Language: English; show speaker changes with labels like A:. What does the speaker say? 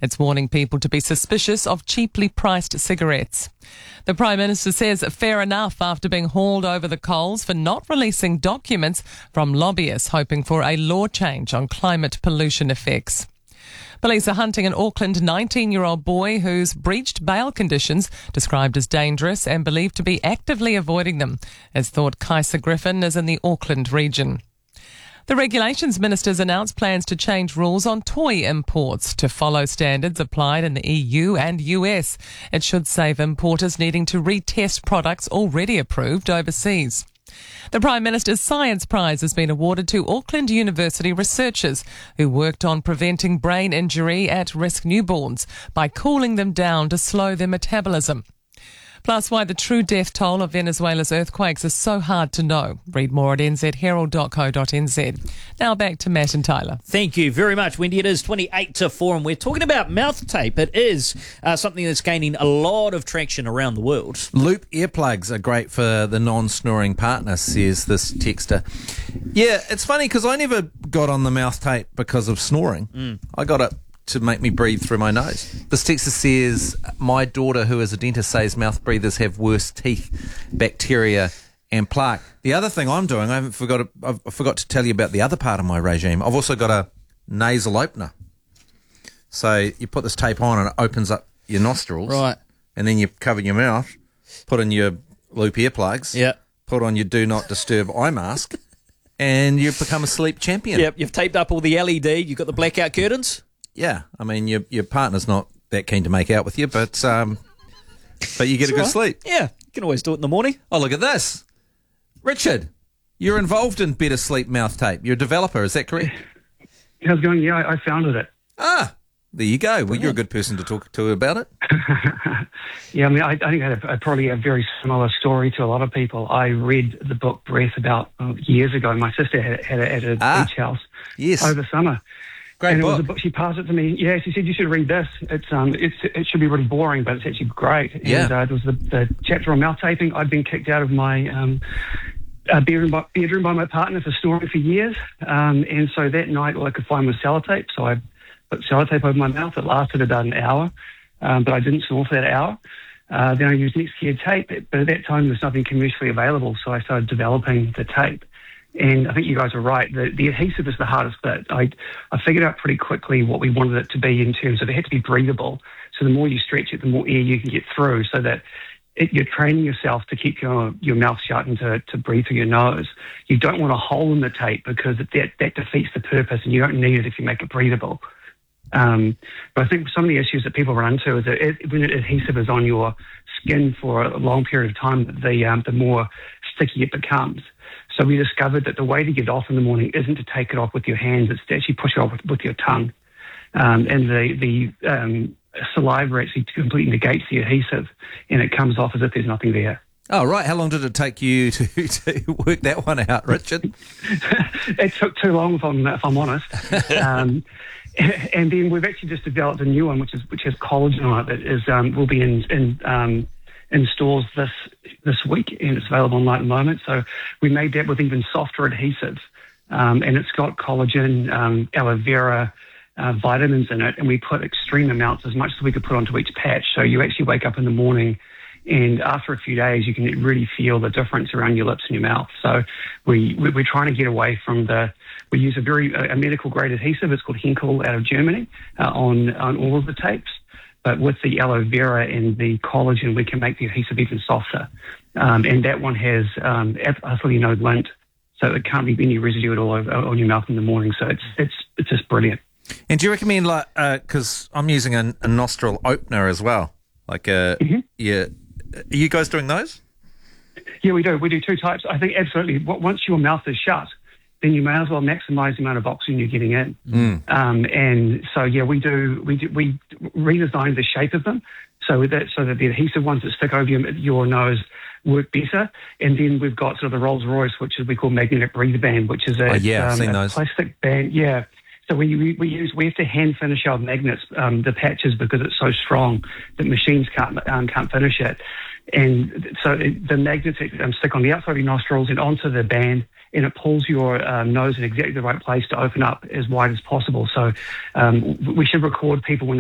A: It's warning people to be suspicious of cheaply priced cigarettes. The Prime Minister says fair enough after being hauled over the coals for not releasing documents from lobbyists hoping for a law change on climate pollution effects. Police are hunting an Auckland 19-year-old boy who's breached bail conditions, described as dangerous and believed to be actively avoiding them, as thought Kaisa Griffin is in the Auckland region. The Regulations Minister's announced plans to change rules on toy imports to follow standards applied in the EU and US. It should save importers needing to retest products already approved overseas. The Prime Minister's Science Prize has been awarded to Auckland University researchers who worked on preventing brain injury at risk newborns by cooling them down to slow their metabolism. Plus, why the true death toll of Venezuela's earthquakes is so hard to know. Read more at nzherald.co.nz. Now back to Matt and Tyler.
B: Thank you very much, Wendy. It is 28 to 4 and we're talking about mouth tape. It is something that's gaining a lot of traction around the world.
C: Loop earplugs are great for the non-snoring partner, says this texter. Yeah, it's funny because I never got on the mouth tape because of snoring. I got it to make me breathe through my nose. This texter says, my daughter, who is a dentist, says mouth breathers have worse teeth, bacteria and plaque. The other thing I'm doing, I forgot to tell you about the other part of my regime. I've also got a nasal opener. So you put this tape on and it opens up your nostrils.
B: Right.
C: And then you cover your mouth, put in your loop earplugs, put on your do not disturb eye mask, and you become a sleep champion.
B: Yep, you've taped up all the LED, you've got the blackout curtains.
C: Yeah, I mean, your partner's not that keen to make out with you, but you get a good sleep.
B: Yeah, you can always do it in the morning.
C: Oh, look at this. Richard, you're involved in Better Sleep Mouth Tape. You're a developer, is that correct?
D: How's it going? Yeah, I founded it.
C: Ah, there you go. Well, you're a good person to talk to about it.
D: Yeah, I mean, I think I had probably a very similar story to a lot of people. I read the book Breath about years ago. My sister had it at a beach house over summer.
C: Great
D: and
C: book.
D: It was a book. She passed it to me. Yeah, she said you should read this. It should be really boring, but it's actually great. And it was the chapter on mouth taping. I'd been kicked out of my bedroom by my partner for snoring for years, and so that night all I could find was sellotape. So I put sellotape over my mouth. It lasted about an hour, but I didn't snore for that hour. Then I used Nextgear tape, but at that time there was nothing commercially available, so I started developing the tape. And I think you guys are right. The adhesive is the hardest bit. I figured out pretty quickly what we wanted it to be in terms of it had to be breathable. So the more you stretch it, the more air you can get through, so that you're training yourself to keep your mouth shut and to breathe through your nose. You don't want a hole in the tape because that defeats the purpose, and you don't need it if you make it breathable. But I think some of the issues that people run into is that when adhesive is on your skin for a long period of time, the more sticky it becomes. So we discovered that the way to get it off in the morning isn't to take it off with your hands, it's to actually push it off with your tongue. And the saliva actually completely negates the adhesive, and it comes off as if there's nothing there.
C: Oh, right. How long did it take you to work that one out, Richard?
D: It took too long, if I'm honest. And then we've actually just developed a new one, which has collagen on it, that is will be in stores this week, and it's available online at the moment. So we made that with even softer adhesive, and it's got collagen, aloe vera, vitamins in it, and we put extreme amounts, as much as we could put onto each patch. So you actually wake up in the morning, and after a few days, you can really feel the difference around your lips and your mouth. So we're trying to get away from we use a medical grade adhesive. It's called Henkel out of Germany on all of the tapes. But with the aloe vera and the collagen, we can make the adhesive even softer. And that one has absolutely no lint, so it can't leave any residue at all on your mouth in the morning. So it's just brilliant.
C: And do you recommend, because I'm using a nostril opener as well, are you guys doing those?
D: Yeah, we do. We do two types. I think absolutely. Once your mouth is shut, then you may as well maximise the amount of oxygen you're getting in. And so, yeah, we redesigned the shape of them so that the adhesive ones that stick over your nose work better. And then we've got sort of the Rolls Royce, which is we call magnetic breather band, which is a plastic band. Yeah. So we have to hand finish our magnets, the patches, because it's so strong that machines can't finish it. And so the magnets stick on the outside of your nostrils and onto the band, and it pulls your nose in exactly the right place to open up as wide as possible. So we should record people when